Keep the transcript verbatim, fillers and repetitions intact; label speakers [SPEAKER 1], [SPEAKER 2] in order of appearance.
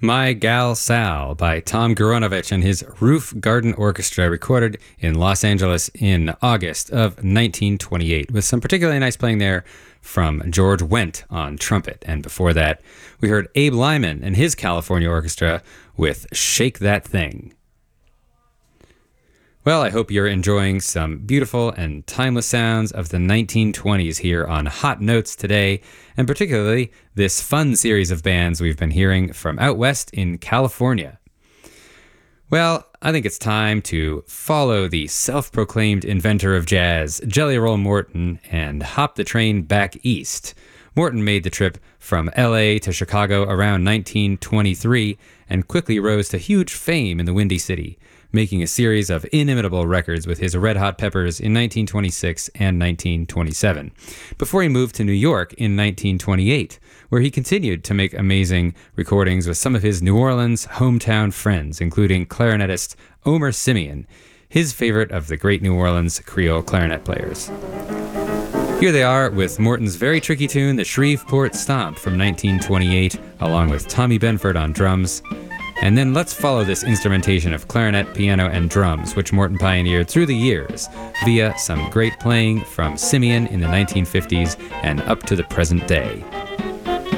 [SPEAKER 1] My Gal Sal by Tom Goronovich and his Roof Garden Orchestra, recorded in Los Angeles in August of nineteen twenty-eight, with some particularly nice playing there from George Wendt on trumpet. And before that, we heard Abe Lyman and his California Orchestra with Shake That Thing. Well, I hope you're enjoying some beautiful and timeless sounds of the nineteen twenties here on Hot Notes today, and particularly this fun series of bands we've been hearing from out west in California. Well, I think it's time to follow the self-proclaimed inventor of jazz, Jelly Roll Morton, and hop the train back east. Morton made the trip from L A to Chicago around nineteen twenty-three and quickly rose to huge fame in the Windy City, making a series of inimitable records with his Red Hot Peppers in nineteen twenty-six and nineteen twenty-seven, before he moved to New York in nineteen twenty-eight, where he continued to make amazing recordings with some of his New Orleans hometown friends, including clarinetist Omer Simeon, his favorite of the great New Orleans Creole clarinet players. Here they are with Morton's very tricky tune, the Shreveport Stomp from nineteen twenty-eight, along with Tommy Benford on drums. And then let's follow this instrumentation of clarinet, piano, and drums, which Morton pioneered through the years, via some great playing from Simeon in the nineteen fifties and up to the present day.